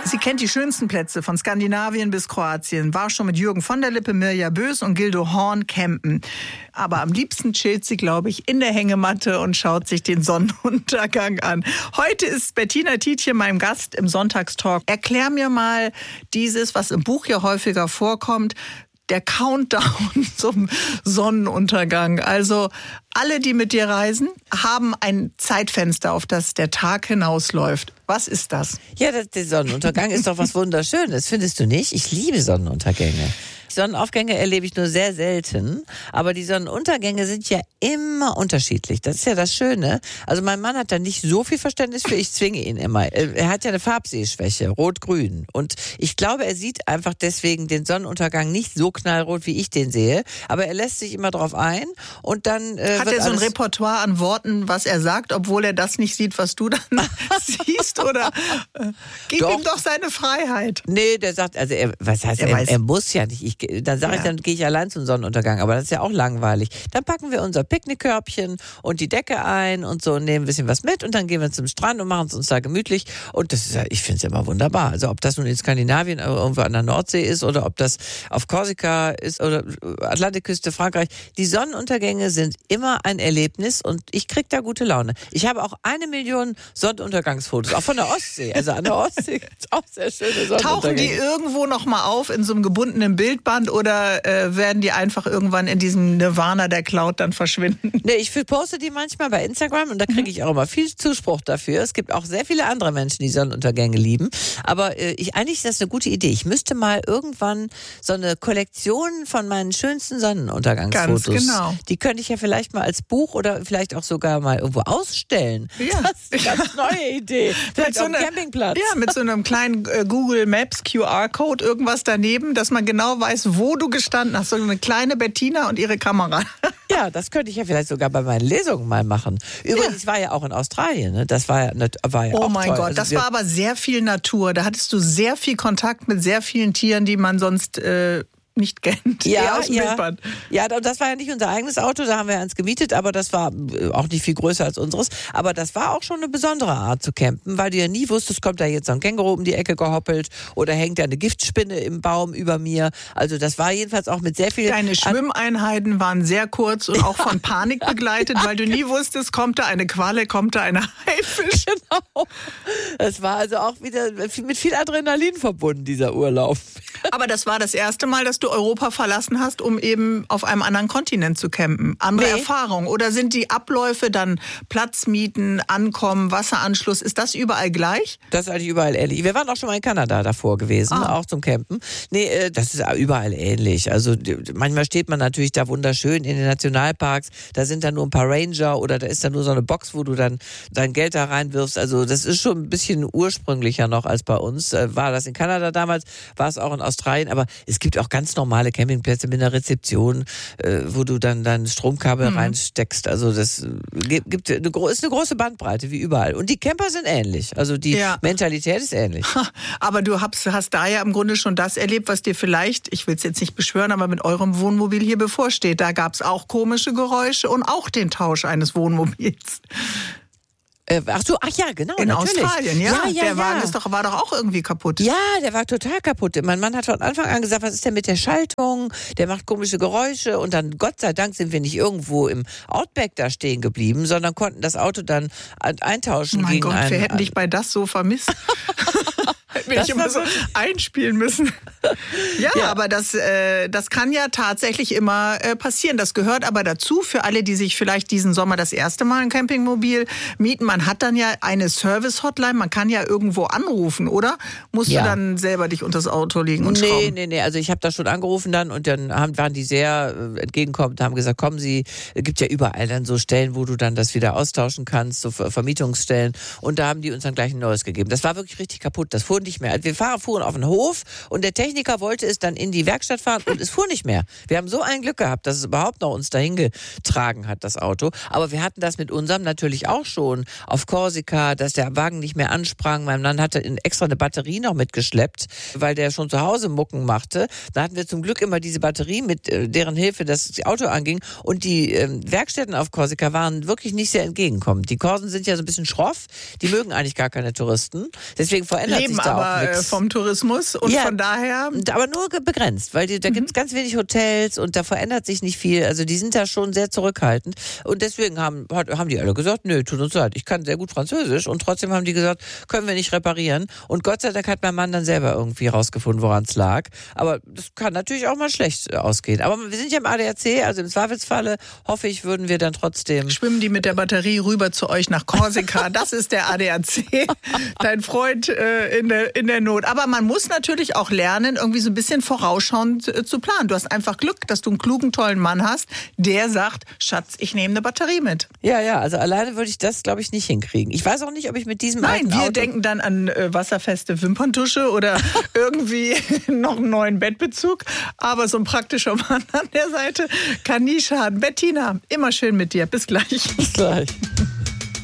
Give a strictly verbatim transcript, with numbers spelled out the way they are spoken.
Sie kennt die schönsten Plätze von Skandinavien bis Kroatien, war schon mit Jürgen von der Lippe, Mirja Bös und Gildo Horn campen. Aber am liebsten chillt sie, glaube ich, in der Hängematte und schaut sich den Sonnenuntergang an. Heute ist Bettina Tietjen mein Gast im Sonntagstalk. Erklär mir mal dieses, was im Buch ja häufiger vorkommt, der Countdown zum Sonnenuntergang. Also alle, die mit dir reisen, haben ein Zeitfenster, auf das der Tag hinausläuft. Was ist das? Ja, das, der Sonnenuntergang ist doch was Wunderschönes, findest du nicht? Ich liebe Sonnenuntergänge. Sonnenaufgänge erlebe ich nur sehr selten, aber die Sonnenuntergänge sind ja immer unterschiedlich. Das ist ja das Schöne. Also mein Mann hat da nicht so viel Verständnis für, ich zwinge ihn immer. Er hat ja eine Farbsehschwäche, rot-grün. Und ich glaube, er sieht einfach deswegen den Sonnenuntergang nicht so knallrot, wie ich den sehe. Aber er lässt sich immer drauf ein und dann äh, Hat er so ein Repertoire an Worten, was er sagt, obwohl er das nicht sieht, was du dann siehst? Oder äh, gib doch. ihm doch seine Freiheit. Nee, der sagt, also er, was heißt, er, er, er muss ja nicht. Ich, dann sage ich, Ja. dann gehe ich allein zum Sonnenuntergang. Aber das ist ja auch langweilig. Dann packen wir unser Picknickkörbchen und die Decke ein und so und nehmen ein bisschen was mit und dann gehen wir zum Strand und machen es uns da gemütlich. Und das ist ja, ich finde es immer wunderbar. Also ob das nun in Skandinavien oder irgendwo an der Nordsee ist oder ob das auf Korsika ist oder Atlantikküste, Frankreich. Die Sonnenuntergänge sind immer ein Erlebnis und ich kriege da gute Laune. Ich habe auch eine Million Sonnenuntergangsfotos, auch von der Ostsee. Also an der Ostsee gibt es auch sehr schöne Sonnenuntergänge. Tauchen die irgendwo noch mal auf in so einem gebundenen Bildband oder äh, werden die einfach irgendwann in diesem Nirvana der Cloud dann verschwinden? Nee, ich poste die manchmal bei Instagram und da kriege ich auch immer viel Zuspruch dafür. Es gibt auch sehr viele andere Menschen, die Sonnenuntergänge lieben. Aber äh, ich, eigentlich ist das eine gute Idee. Ich müsste mal irgendwann so eine Kollektion von meinen schönsten Sonnenuntergangsfotos. Ganz genau. Die könnte ich ja vielleicht mal als Buch oder vielleicht auch sogar mal irgendwo ausstellen. Ja. Das ist eine ganz neue Idee. Vielleicht so auf dem eine, Campingplatz. Ja, mit so einem kleinen äh, Google Maps Q R-Code, irgendwas daneben, dass man genau weiß, wo du gestanden hast. So eine kleine Bettina und ihre Kamera. Ja, das könnte ich ja vielleicht sogar bei meinen Lesungen mal machen. Übrigens, ich war ja auch in Australien. Ne? Das war ja, war ja oh auch mein toll. Gott, Also das wir, war aber sehr viel Natur. Da hattest du sehr viel Kontakt mit sehr vielen Tieren, die man sonst äh, nicht kennt. Ja, aus dem ja. Bildband. Ja, das war ja nicht unser eigenes Auto, da haben wir eins gemietet, aber das war auch nicht viel größer als unseres. Aber das war auch schon eine besondere Art zu campen, weil du ja nie wusstest, kommt da jetzt so ein Känguru um die Ecke gehoppelt oder hängt da eine Giftspinne im Baum über mir. Also das war jedenfalls auch mit sehr viel... Deine Schwimmeinheiten waren sehr kurz und auch von Panik begleitet, weil du nie wusstest, kommt da eine Qualle, kommt da eine Haifisch. Genau. Das war also auch wieder mit viel Adrenalin verbunden, dieser Urlaub. Aber das war das erste Mal, dass du Europa verlassen hast, um eben auf einem anderen Kontinent zu campen. Andere Nee. Erfahrung. Oder sind die Abläufe dann Platz mieten, Ankommen, Wasseranschluss, ist das überall gleich? Das ist eigentlich überall ähnlich. Wir waren auch schon mal in Kanada davor gewesen, Ah. auch zum Campen. Nee, äh, das ist überall ähnlich. Also die- manchmal steht man natürlich da wunderschön in den Nationalparks, da sind dann nur ein paar Ranger oder da ist dann nur so eine Box, wo du dann dein Geld da reinwirfst. Also das ist schon ein bisschen ursprünglicher noch als bei uns. Äh, War das in Kanada damals, war es auch in Australien, aber es gibt auch ganz normale Campingplätze mit einer Rezeption, äh, wo du dann dein Stromkabel Mhm. reinsteckst. Also das äh, gibt eine, gro- ist eine große Bandbreite, wie überall. Und die Camper sind ähnlich. Also die Ja. Mentalität ist ähnlich. Aber du hast, hast da ja im Grunde schon das erlebt, was dir vielleicht, ich will es jetzt nicht beschwören, aber mit eurem Wohnmobil hier bevorsteht. Da gab es auch komische Geräusche und auch den Tausch eines Wohnmobils. Äh, ach so, ach ja, genau, In natürlich. Australien, ja. ja, ja der ja. Wagen ist doch, war doch auch irgendwie kaputt. Ja, der war total kaputt. Mein Mann hat von Anfang an gesagt, was ist denn mit der Schaltung? Der macht komische Geräusche. Und dann, Gott sei Dank, sind wir nicht irgendwo im Outback da stehen geblieben, sondern konnten das Auto dann eintauschen Mein gegen Gott, einen. wir hätten dich bei das so vermisst. Hätten wir Das dich immer war so wirklich- einspielen müssen. Ja, Ja. aber das, äh, das kann ja tatsächlich immer äh, passieren. Das gehört aber dazu für alle, die sich vielleicht diesen Sommer das erste Mal ein Campingmobil mieten. Man hat dann ja eine Service-Hotline, man kann ja irgendwo anrufen, oder? Musst Ja. du dann selber dich unter das Auto legen und Nee, schrauben? nee, nee. Also ich habe da schon angerufen dann und dann haben, waren die sehr äh, entgegenkommend, haben gesagt, kommen Sie, es gibt ja überall dann so Stellen, wo du dann das wieder austauschen kannst, so Ver- Vermietungsstellen. Und da haben die uns dann gleich ein neues gegeben. Das war wirklich richtig kaputt, das fuhr nicht mehr. Wir fahren, fuhren auf den Hof und der Techniker wollte es dann in die Werkstatt fahren und es fuhr nicht mehr. Wir haben so ein Glück gehabt, dass es überhaupt noch uns dahin getragen hat, das Auto. Aber wir hatten das mit unserem natürlich auch schon auf Korsika, dass der Wagen nicht mehr ansprang. Mein Mann hatte extra eine Batterie noch mitgeschleppt, weil der schon zu Hause Mucken machte. Da hatten wir zum Glück immer diese Batterie, mit äh, deren Hilfe das Auto anging. Und die äh, Werkstätten auf Korsika waren wirklich nicht sehr entgegenkommend. Die Korsen sind ja so ein bisschen schroff. Die mögen eigentlich gar keine Touristen. Deswegen verändert Leben sich da aber auch äh, vom Tourismus und ja, von daher. Aber nur begrenzt, weil die, da mhm. gibt es ganz wenig Hotels und da verändert sich nicht viel. Also die sind da schon sehr zurückhaltend und deswegen haben, haben die alle gesagt, nö, tut uns leid, ich kann sehr gut Französisch und trotzdem haben die gesagt, können wir nicht reparieren. Und Gott sei Dank hat mein Mann dann selber irgendwie rausgefunden, woran es lag. Aber das kann natürlich auch mal schlecht ausgehen. Aber wir sind ja im A D A C, also im Zweifelsfalle hoffe ich, würden wir dann trotzdem... Schwimmen die mit der Batterie rüber zu euch nach Korsika. Das ist der A D A C, dein Freund äh, in, der, in der Not. Aber man muss natürlich auch lernen, irgendwie so ein bisschen vorausschauend äh, zu planen. Du hast einfach Glück, dass du einen klugen, tollen Mann hast, der sagt, Schatz, ich nehme eine Batterie mit. Ja, ja, also alleine würde ich das, glaube ich, nicht hinkriegen. Ich weiß auch nicht, ob ich mit diesem Nein, alten wir Auto denken dann an äh, wasserfeste Wimperntusche oder irgendwie noch einen neuen Bettbezug. Aber so ein praktischer Mann an der Seite kann nie schaden. Bettina, immer schön mit dir. Bis gleich. Bis gleich.